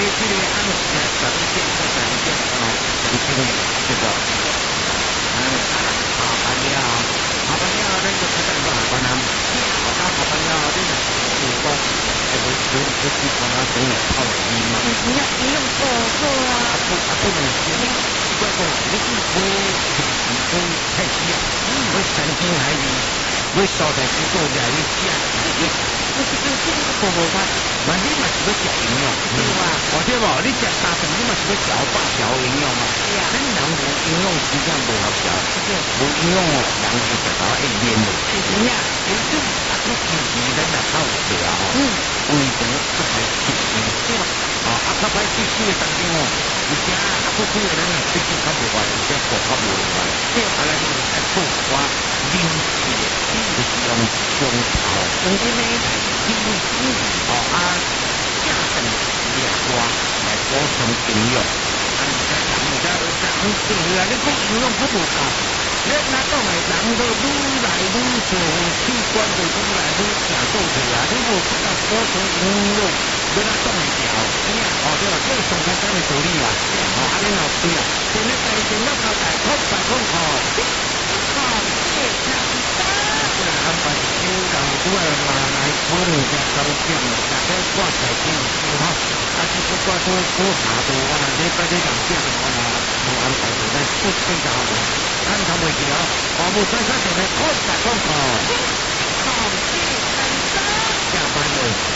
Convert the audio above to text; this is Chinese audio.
这个按时12点到12点就这个这个，下班了，下班了，咱就开始下班啦。下班了，你若是讲，就去帮他等下泡茶嘛。 你用过啊？ 不能先，不过你是不太需要，我3斤海里，我烧在去做2日加。 我是跟这个婆婆吧， 那你嘛是要食营养，对吧？对无？你食3顿，你嘛是要食8条营养嘛？ 对啊。 咱人无营养，实际上不好食。无营养哦，人就食到会黏的。 是呀， 所以近期咱也靠食啊，胃肠较歹吸收。较歹吸收的当中哦，而且不久的咱最近较无坏，而且骨较无坏。咱就爱做我饮食，就是用姜头， 用这个下等两瓜来补充营养。人对啊，你讲营养不够，你哪讲的人都愈来愈少，器官就愈来愈正倒去啊！你无这个补充营养，要哪讲会掉？对吧？这个上简单的道理啊！你老对啊，现在在电脑头在空白空空。安排小人拄来嘛来讨论一下高点，大家挂彩金哈，是不挂都下度，我那礼拜2点，我那无安排就咱不非常好，咱头袂记哦，我无3点的空白空空，下班了。